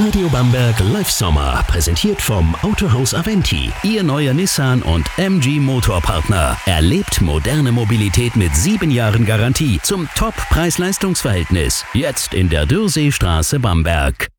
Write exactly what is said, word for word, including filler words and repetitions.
Radio Bamberg Live Sommer, präsentiert vom Autohaus Aventi, Ihr neuer Nissan und M G Motorpartner. Erlebt moderne Mobilität mit sieben Jahren Garantie zum Top-Preis-Leistungs-Verhältnis. Jetzt in der Dürrseestraße Bamberg.